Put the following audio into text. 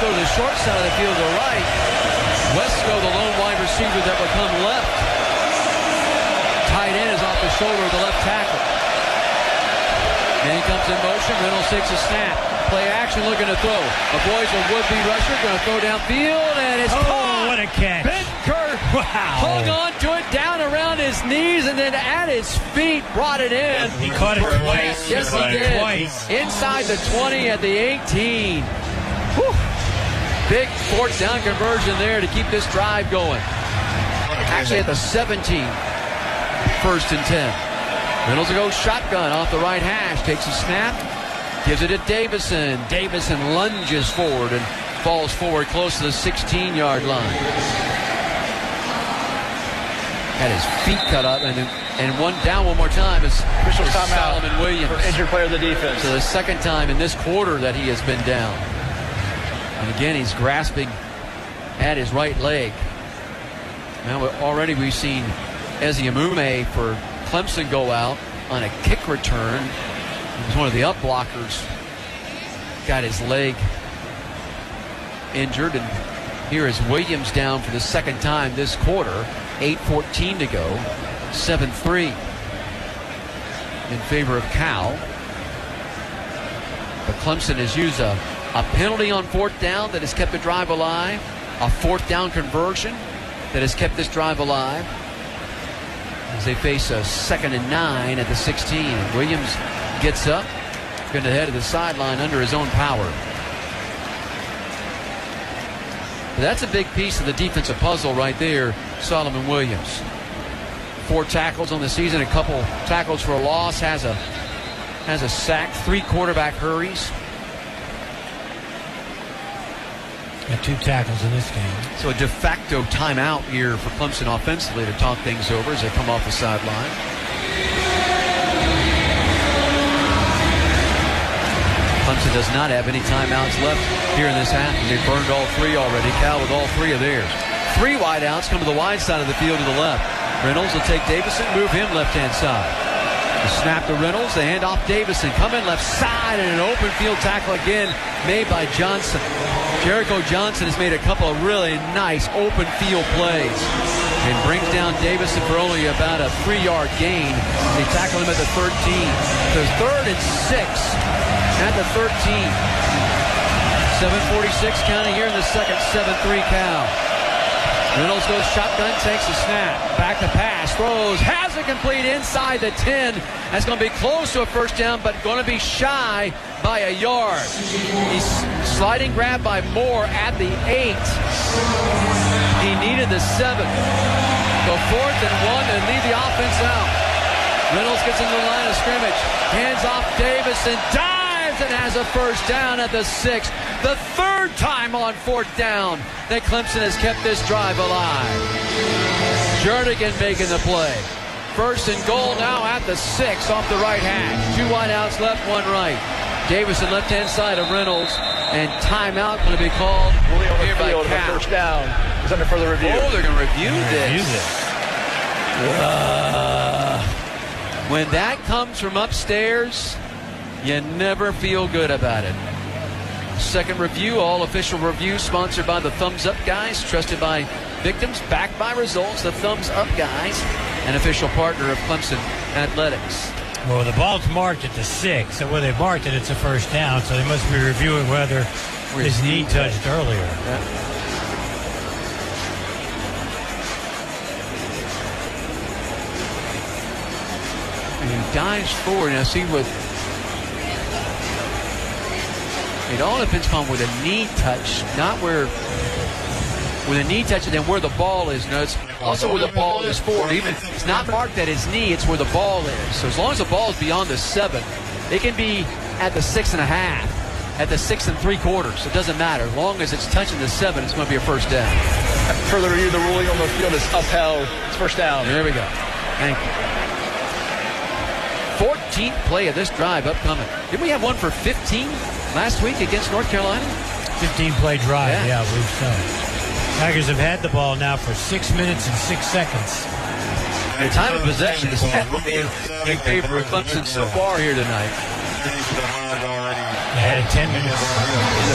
go to the short side of the field to the right. Wesco, the lone wide receiver that would come left. Tight end is off the shoulder of the left tackle. Man comes in motion. Reynolds takes a snap. Play action, looking to throw. A boy's a would-be rusher, going to throw downfield, and it's caught. What a catch. Ben Kerr hung on to it down around his knees, and then at his feet brought it in. He caught it twice. Yes, he did. Twice. Inside the 20 at the 18. Whew. Big fourth down conversion there to keep this drive going. Actually at the 17. First and 10. Reynolds will go shotgun off the right hash. Takes a snap. Gives it to Davison. Davison lunges forward and falls forward close to the 16-yard line. Had his feet cut up, and one down one more time is Solomon Williams. For injured player of the defense. So the second time in this quarter that he has been down. And again, he's grasping at his right leg. Now already we've seen Ezi Amume for Clemson go out on a kick return. He was one of the up blockers. Got his leg injured, and here is Williams down for the second time this quarter. 8:14 to go. 7-3 in favor of Cal. But Clemson has used a penalty on fourth down that has kept the drive alive. A fourth down conversion that has kept this drive alive. As they face a 2nd and 9 at the 16. Williams gets up, going to head to the sideline under his own power. But that's a big piece of the defensive puzzle right there, Solomon Williams. 4 tackles on the season, a couple tackles for a loss, has a sack, 3 quarterback hurries. Got 2 tackles in this game. So a de facto timeout here for Clemson offensively to talk things over as they come off the sideline. Clemson does not have any timeouts left here in this half. They burned all 3 already. Cal with all 3 of theirs. 3 wideouts come to the wide side of the field to the left. Reynolds will take Davison, move him left-hand side. The snap to Reynolds, the hand off Davison. Come in left side, and an open field tackle again made by Johnson. Jericho Johnson has made a couple of really nice open field plays and brings down Davison for only about a 3-yard gain. They tackle him at the 13. So 3rd and 6 at the 13. 7:46 counting here in the second. 7-3 Cal. Reynolds goes shotgun, takes a snap. Back to pass, throws, has it complete inside the 10. That's going to be close to a first down, but going to be shy by a yard. He's sliding grab by Moore at the 8. He needed the 7. So 4th and 1 and leave the offense out. Reynolds gets into the line of scrimmage. Hands off Davison, dives and has a first down at the 6. The 3rd time on 4th down that Clemson has kept this drive alive. Jernigan making the play. 1st and goal now at the 6 off the right hash. 2 wideouts left, 1 right. Davison left-hand side of Reynolds, and timeout going to be called here by Cal. First down is under further review. Oh, they're going to review this. When that comes from upstairs, you never feel good about it. Second review, all official review, sponsored by the Thumbs Up Guys, trusted by victims, backed by results. The Thumbs Up Guys, an official partner of Clemson Athletics. Well, the ball's marked at the 6, so where they marked it, it's a first down, so they must be reviewing whether his knee touched earlier. Yeah. And he dives forward. Now see what... It all depends upon where the knee touch, not where the knee touch and then where the ball is. No, it's also where the ball is forward. Even if it's not marked at his knee, it's where the ball is. So as long as the ball is beyond the 7, it can be at the 6.5, at the 6 3/4. It doesn't matter. As long as it's touching the 7, it's going to be a first down. Further review, the ruling on the field is upheld. It's first down. There we go. Thank you. 14th play of this drive upcoming. Didn't we have one for 15 last week against North Carolina? 15-play drive, yeah, I believe so. Tigers have had the ball now for 6 minutes and 6 seconds. The time of possession is in favor of Clemson so far here tonight. They had 10 minutes. In the